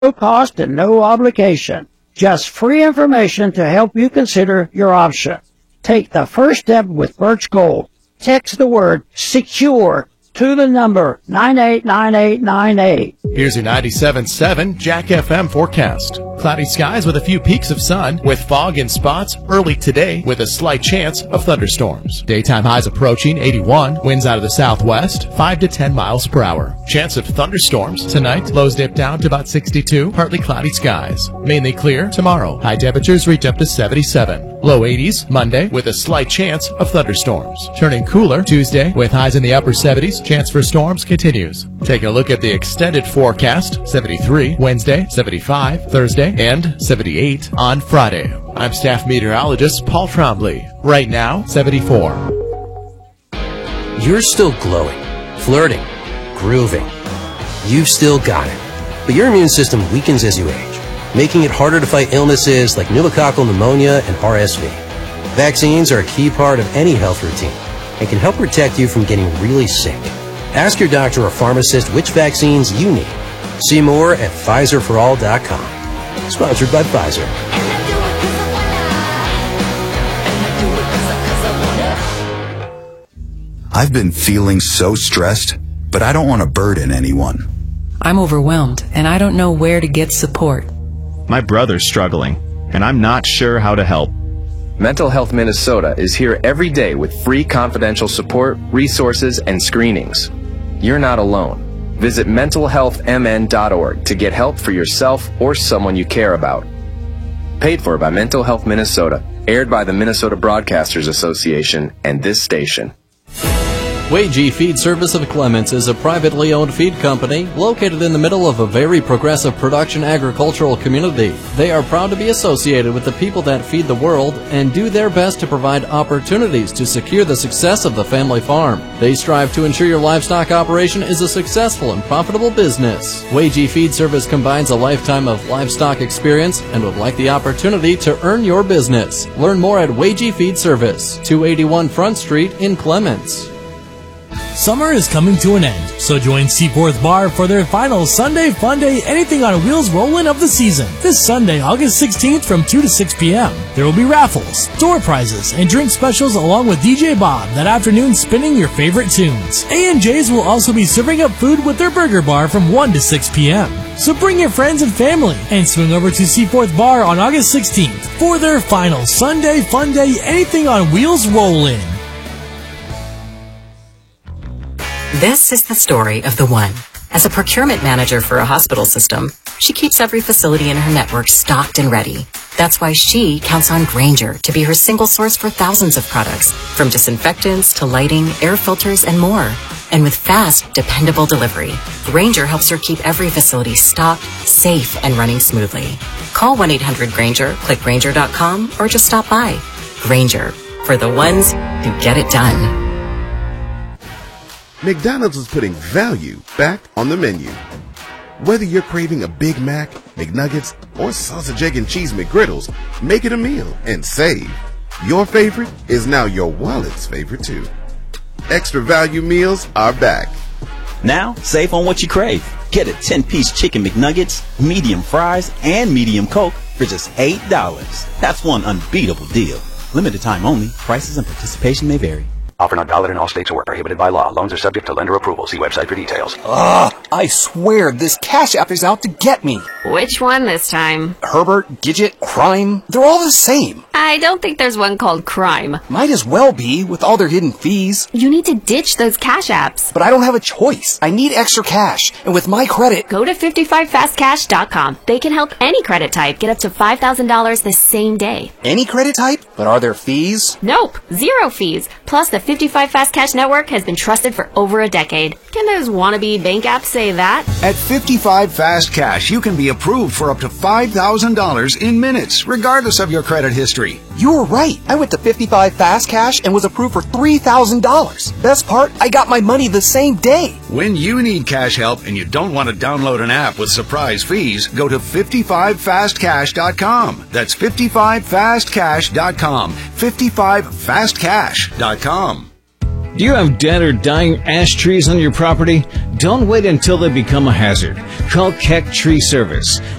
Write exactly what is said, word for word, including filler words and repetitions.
No cost and no obligation. Just free information to help you consider your option. Take the first step with Birch Gold. Text the word SECURE to the number nine eight nine eight nine eight. Here's your ninety-seven point seven Jack F M forecast. Cloudy skies with a few peaks of sun, with fog in spots early today with a slight chance of thunderstorms. Daytime highs approaching eighty-one, winds out of the southwest, five to ten miles per hour. Chance of thunderstorms tonight, lows dip down to about sixty-two, partly cloudy skies. Mainly clear tomorrow. High temperatures reach up to seventy-seven. Low eighties Monday with a slight chance of thunderstorms. Turning cooler Tuesday with highs in the upper seventies. Chance for storms continues. Taking a look at the extended forecast, seventy-three Wednesday, seventy-five Thursday, and seventy-eight on Friday. I'm staff meteorologist Paul Trombley. Right now, seventy-four. You're still glowing, flirting, grooving. You've still got it. But your immune system weakens as you age, making it harder to fight illnesses like pneumococcal pneumonia and R S V. Vaccines are a key part of any health routine and can help protect you from getting really sick. Ask your doctor or pharmacist which vaccines you need. See more at Pfizer for all dot com. Sponsored by Pfizer. I've been feeling so stressed, but I don't want to burden anyone. I'm overwhelmed, and I don't know where to get support. My brother's struggling, and I'm not sure how to help. Mental Health Minnesota is here every day with free confidential support, resources, and screenings. You're not alone. Visit mental health m n dot org to get help for yourself or someone you care about. Paid for by Mental Health Minnesota, aired by the Minnesota Broadcasters Association and this station. Wagee Feed Service of Clements is a privately owned feed company located in the middle of a very progressive production agricultural community. They are proud to be associated with the people that feed the world and do their best to provide opportunities to secure the success of the family farm. They strive to ensure your livestock operation is a successful and profitable business. Wagee Feed Service combines a lifetime of livestock experience and would like the opportunity to earn your business. Learn more at Wagee Feed Service, two eighty-one Front Street in Clements. Summer is coming to an end, so join Seaforth Bar for their final Sunday Fun Day Anything on Wheels Rollin' of the season. This Sunday, August sixteenth from two to six p.m. There will be raffles, door prizes, and drink specials along with D J Bob that afternoon spinning your favorite tunes. A and J's will also be serving up food with their burger bar from one to six p.m. So bring your friends and family and swing over to Seaforth Bar on August sixteenth for their final Sunday Fun Day Anything on Wheels Rollin'. This is the story of the one. As a procurement manager for a hospital system, she keeps every facility in her network stocked and ready. That's why she counts on Grainger to be her single source for thousands of products, from disinfectants to lighting, air filters, and more. And with fast, dependable delivery, Grainger helps her keep every facility stocked, safe, and running smoothly. Call one eight hundred Grainger, click Grainger dot com, or just stop by. Grainger, for the ones who get it done. McDonald's is putting value back on the menu. Whether you're craving a Big Mac, McNuggets, or sausage, egg, and cheese McGriddles, make it a meal and save. Your favorite is now your wallet's favorite too. Extra value meals are back. Now, save on what you crave. Get a ten-piece chicken McNuggets, medium fries, and medium Coke for just eight dollars. That's one unbeatable deal. Limited time only. Prices and participation may vary. Offer not valid in all states or prohibited by law. Loans are subject to lender approval. See website for details. Ugh, I swear this Cash App is out to get me. Which one this time? Herbert, Gidget, Crime, they're all the same. I don't think there's one called Crime. Might as well be, with all their hidden fees. You need to ditch those Cash Apps. But I don't have a choice. I need extra cash, and with my credit... Go to fifty-five fast cash dot com. They can help any credit type get up to five thousand dollars the same day. Any credit type? But are there fees? Nope, zero fees. Plus, the fifty-five Fast Cash Network has been trusted for over a decade. Can those wannabe bank apps say that? At fifty-five Fast Cash, you can be approved for up to five thousand dollars in minutes, regardless of your credit history. You were right. I went to fifty-five Fast Cash and was approved for three thousand dollars. Best part, I got my money the same day. When you need cash help and you don't want to download an app with surprise fees, go to fifty-five fast cash dot com. That's fifty-five fast cash dot com. fifty-five fast cash dot com. Do you have dead or dying ash trees on your property? Don't wait until they become a hazard. Call Keck Tree Service.